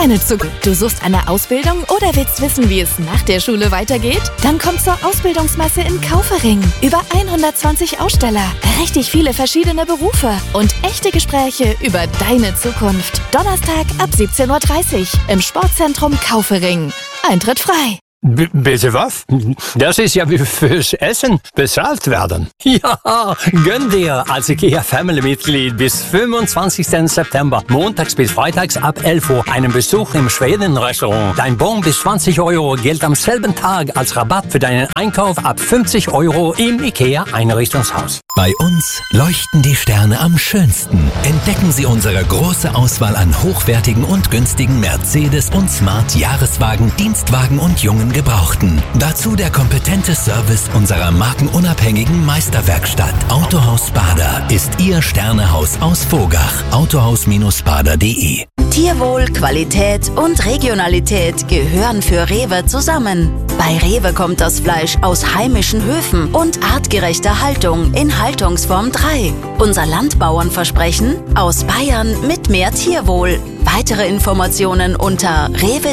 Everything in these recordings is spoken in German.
deine Zukunft. Du suchst eine Ausbildung oder willst wissen, wie es nach der Schule weitergeht? Dann komm zur Ausbildungsmesse in Kaufering. Über 120 Aussteller, richtig viele verschiedene Berufe und echte Gespräche über deine Zukunft. Donnerstag ab 17:30 Uhr im Sportzentrum Kaufering. Eintritt frei. Bitte was? Das ist ja wie fürs Essen bezahlt werden. Ja, gönn dir als IKEA-Family-Mitglied bis 25. September, montags bis freitags ab 11 Uhr, einen Besuch im Schweden-Restaurant. Dein Bon bis 20 € gilt am selben Tag als Rabatt für deinen Einkauf ab 50 € im IKEA-Einrichtungshaus. Bei uns leuchten die Sterne am schönsten. Entdecken Sie unsere große Auswahl an hochwertigen und günstigen Mercedes- und Smart-Jahreswagen, Dienstwagen und jungen Gebrauchten. Dazu der kompetente Service unserer markenunabhängigen Meisterwerkstatt. Autohaus Bader ist Ihr Sternehaus aus Vogach. Autohaus-bader.de. Tierwohl, Qualität und Regionalität gehören für Rewe zusammen. Bei Rewe kommt das Fleisch aus heimischen Höfen und artgerechter Haltung in Haltungsform 3. Unser Landbauernversprechen: aus Bayern mit mehr Tierwohl. Weitere Informationen unter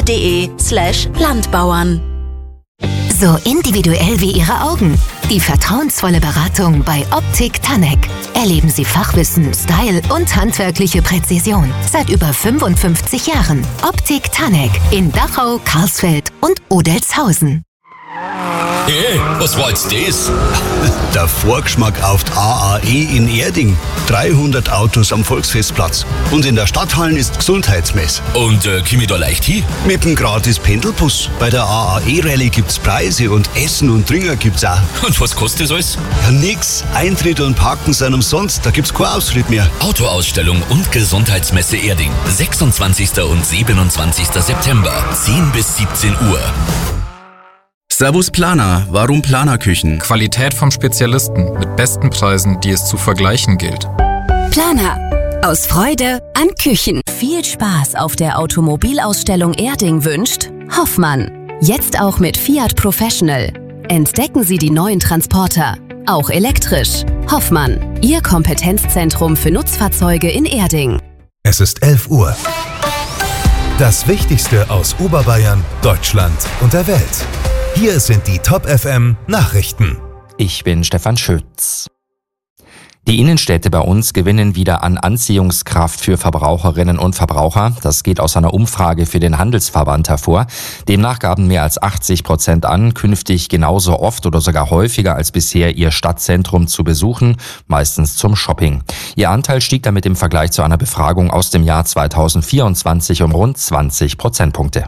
rewe.de/Landbauern. So individuell wie Ihre Augen. Die vertrauensvolle Beratung bei Optik Tanek. Erleben Sie Fachwissen, Style und handwerkliche Präzision. Seit über 55 Jahren. Optik Tanek in Dachau, Karlsfeld und Odelzhausen. Hey, was war jetzt das? Der Vorgeschmack auf die AAE in Erding. 300 Autos am Volksfestplatz. Und in der Stadthallen ist Gesundheitsmess. Und komm ich da leicht hin? Mit dem gratis Pendelbus. Bei der AAE-Rallye gibt's Preise und Essen und Trinken gibt's auch. Und was kostet das alles? Ja, nix. Eintritt und Parken sind umsonst. Da gibt's keinen Ausritt mehr. Autoausstellung und Gesundheitsmesse Erding. 26. und 27. September. 10 bis 17 Uhr. Servus Planer, warum Planerküchen? Qualität vom Spezialisten mit besten Preisen, die es zu vergleichen gilt. Planer. Aus Freude an Küchen. Viel Spaß auf der Automobilausstellung Erding wünscht Hoffmann. Jetzt auch mit Fiat Professional. Entdecken Sie die neuen Transporter. Auch elektrisch. Hoffmann. Ihr Kompetenzzentrum für Nutzfahrzeuge in Erding. Es ist 11 Uhr. Das Wichtigste aus Oberbayern, Deutschland und der Welt. Hier sind die Top FM Nachrichten. Ich bin Stefan Schütz. Die Innenstädte bei uns gewinnen wieder an Anziehungskraft für Verbraucherinnen und Verbraucher. Das geht aus einer Umfrage für den Handelsverband hervor. Demnach gaben mehr als 80% an, künftig genauso oft oder sogar häufiger als bisher ihr Stadtzentrum zu besuchen, meistens zum Shopping. Ihr Anteil stieg damit im Vergleich zu einer Befragung aus dem Jahr 2024 um rund 20 Prozentpunkte.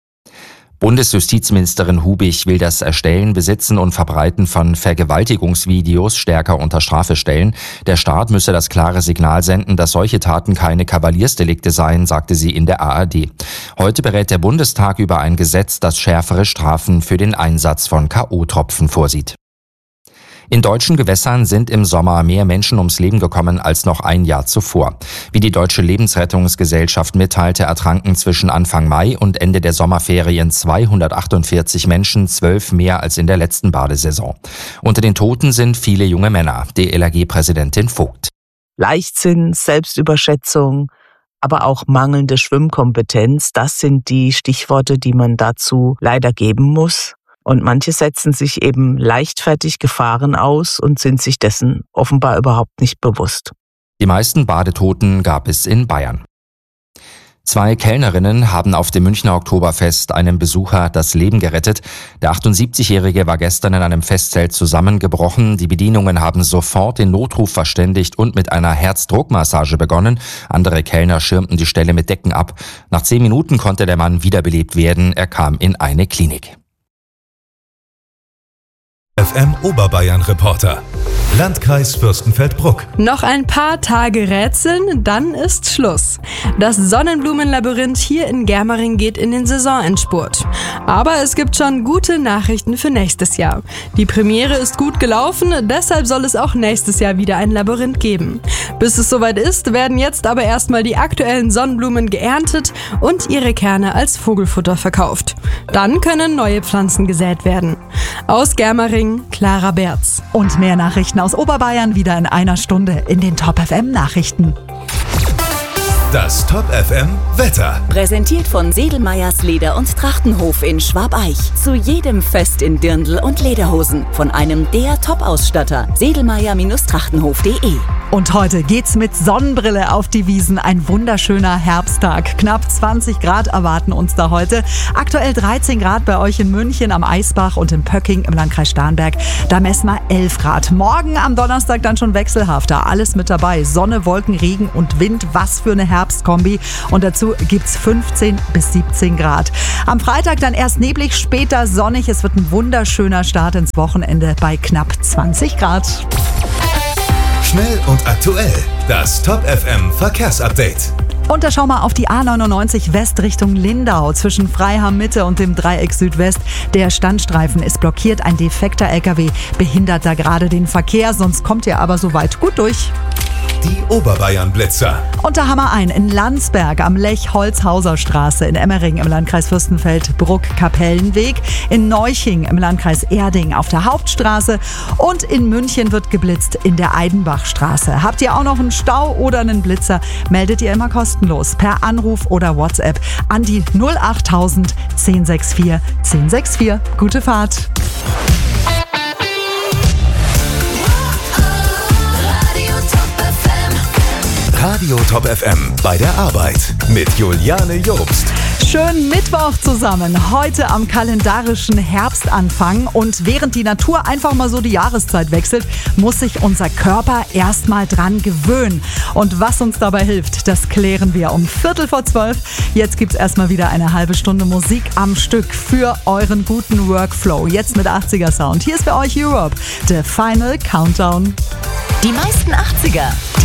Bundesjustizministerin Hubig will das Erstellen, Besitzen und Verbreiten von Vergewaltigungsvideos stärker unter Strafe stellen. Der Staat müsse das klare Signal senden, dass solche Taten keine Kavaliersdelikte seien, sagte sie in der ARD. Heute berät der Bundestag über ein Gesetz, das schärfere Strafen für den Einsatz von K.O.-Tropfen vorsieht. In deutschen Gewässern sind im Sommer mehr Menschen ums Leben gekommen als noch ein Jahr zuvor. Wie die Deutsche Lebensrettungsgesellschaft mitteilte, ertranken zwischen Anfang Mai und Ende der Sommerferien 248 Menschen, 12 mehr als in der letzten Badesaison. Unter den Toten sind viele junge Männer, DLRG-Präsidentin Vogt. Leichtsinn, Selbstüberschätzung, aber auch mangelnde Schwimmkompetenz, das sind die Stichworte, die man dazu leider geben muss. Und manche setzen sich eben leichtfertig Gefahren aus und sind sich dessen offenbar überhaupt nicht bewusst. Die meisten Badetoten gab es in Bayern. 2 Kellnerinnen haben auf dem Münchner Oktoberfest einem Besucher das Leben gerettet. Der 78-Jährige war gestern in einem Festzelt zusammengebrochen. Die Bedienungen haben sofort den Notruf verständigt und mit einer Herzdruckmassage begonnen. Andere Kellner schirmten die Stelle mit Decken ab. Nach 10 Minuten konnte der Mann wiederbelebt werden. Er kam in eine Klinik. FM Oberbayern Reporter. Landkreis Fürstenfeldbruck. Noch ein paar Tage rätseln, dann ist Schluss. Das Sonnenblumenlabyrinth hier in Germering geht in den Saisonendspurt. Aber es gibt schon gute Nachrichten für nächstes Jahr. Die Premiere ist gut gelaufen, deshalb soll es auch nächstes Jahr wieder ein Labyrinth geben. Bis es soweit ist, werden jetzt aber erstmal die aktuellen Sonnenblumen geerntet und ihre Kerne als Vogelfutter verkauft. Dann können neue Pflanzen gesät werden. Aus Germering, Clara Berz. Und mehr Nachrichten aus Oberbayern wieder in einer Stunde in den Top FM Nachrichten. Das Top FM Wetter. Präsentiert von Sedelmeyers Leder- und Trachtenhof in Schwabeich. Zu jedem Fest in Dirndl und Lederhosen. Von einem der Top-Ausstatter. Sedelmeyer-trachtenhof.de. Und heute geht's mit Sonnenbrille auf die Wiesen. Ein wunderschöner Herbsttag. Knapp 20 Grad erwarten uns da heute. Aktuell 13 Grad bei euch in München am Eisbach und in Pöcking im Landkreis Starnberg. Da messen wir 11 Grad. Morgen am Donnerstag dann schon wechselhafter. Alles mit dabei. Sonne, Wolken, Regen und Wind. Was für eine Herbstkombi. Und dazu gibt's 15 bis 17 Grad. Am Freitag dann erst neblig, später sonnig. Es wird ein wunderschöner Start ins Wochenende bei knapp 20 Grad. Schnell und aktuell. Das Top FM Verkehrsupdate. Und da schauen wir auf die A99 West Richtung Lindau zwischen Freiham Mitte und dem Dreieck Südwest. Der Standstreifen ist blockiert. Ein defekter LKW behindert da gerade den Verkehr. Sonst kommt ihr aber soweit gut durch. Die Oberbayern-Blitzer. Und da haben wir einen in Landsberg am Lech-Holzhauser-Straße, in Emmering im Landkreis Fürstenfeldbruck-Kapellenweg, in Neuching im Landkreis Erding auf der Hauptstraße und in München wird geblitzt in der Eidenbachstraße. Habt ihr auch noch einen Stau oder einen Blitzer, meldet ihr immer kostenlos per Anruf oder WhatsApp an die 08000 1064 1064. Gute Fahrt! Radio Top FM bei der Arbeit mit Juliane Jobst. Schönen Mittwoch zusammen. Heute am kalendarischen Herbstanfang. Und während die Natur einfach mal so die Jahreszeit wechselt, muss sich unser Körper erstmal dran gewöhnen. Und was uns dabei hilft, das klären wir um 11:45. Jetzt gibt's erstmal wieder eine halbe Stunde Musik am Stück für euren guten Workflow. Jetzt mit 80er Sound. Hier ist für euch Europe, The Final Countdown. Die meisten 80er.